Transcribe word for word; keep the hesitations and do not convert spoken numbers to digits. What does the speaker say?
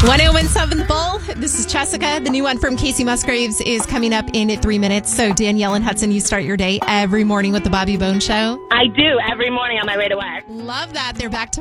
one oh one seven Bull. This is Jessica. The new one from Casey Musgraves is coming up in three minutes. So Danielle and Hudson, you start your day every morning with the Bobby Bones Show. I do every morning on my way to work. Love that. They're back tomorrow.